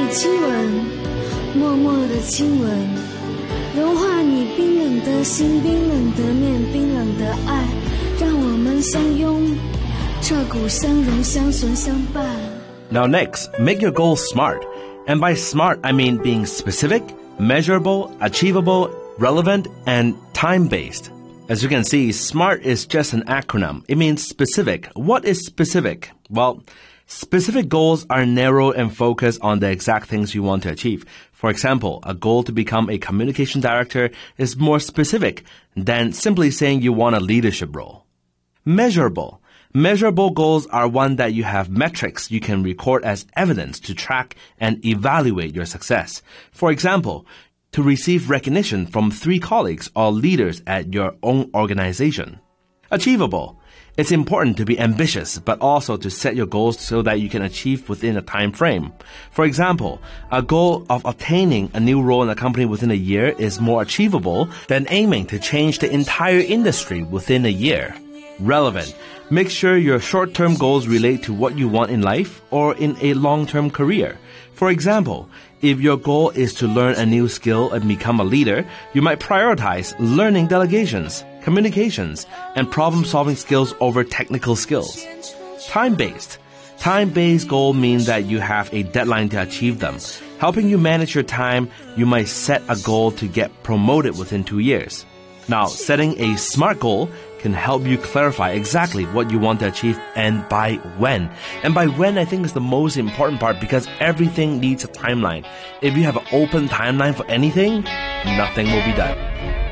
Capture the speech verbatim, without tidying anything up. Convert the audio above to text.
亲吻，默默的亲吻，融化你冰冷的心，冰冷的面，冰冷的爱，让我们相拥，彻骨相融，相存相伴。 Now next, make your goals smart. And by smart, I mean being specific, measurable, achievable, relevant, and time-based. As you can see, SMART is just an acronym. It means specific. What is specific? Well, specific goals are narrow and focused on the exact things you want to achieve. For example, a goal to become a communication director is more specific than simply saying you want a leadership role. Measurable. Measurable goals are one that you have metrics you can record as evidence to track and evaluate your success. For example, to receive recognition from three colleagues or leaders at your own organization. Achievable. It's important to be ambitious, but also to set your goals so that you can achieve within a time frame. For example, a goal of obtaining a new role in a company within a year is more achievable than aiming to change the entire industry within a year. Relevant. Make sure your short-term goals relate to what you want in life or in a long-term career. For example, if your goal is to learn a new skill and become a leader, you might prioritize learning delegations, communications, and problem-solving skills over technical skills. Time-based. Time-based goals mean that you have a deadline to achieve them. Helping you manage your time, you might set a goal to get promoted within two years. Now, setting a SMART goal can help you clarify exactly what you want to achieve and by when. And by when, I think, is the most important part because everything needs a timeline. If you have an open timeline for anything, nothing will be done.